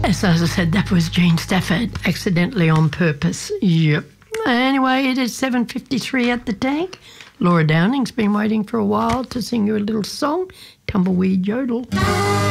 So as I said, that was Jean Stafford, Accidentally on Purpose. Yep. Anyway, it is 7:53 at the tank. Laura Downing's been waiting for a while to sing you a little song, Tumbleweed Yodel.